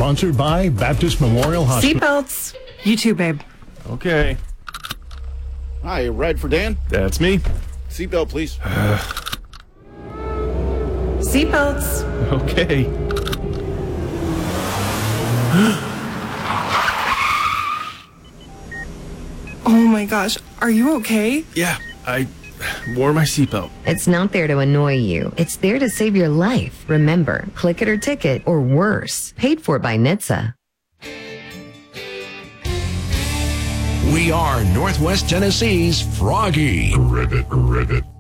Sponsored by Baptist Memorial Hospital. Seatbelts. You too, babe. Okay. Hi, ride for Dan? That's me. Seatbelt, please. Seatbelts. Okay. Oh my gosh, are you okay? Yeah, I wore my seatbelt. It's not there to annoy you. It's there to save your life. Remember, click it or ticket, or worse. Paid for by NHTSA. We are Northwest Tennessee's Froggy. Ribbit.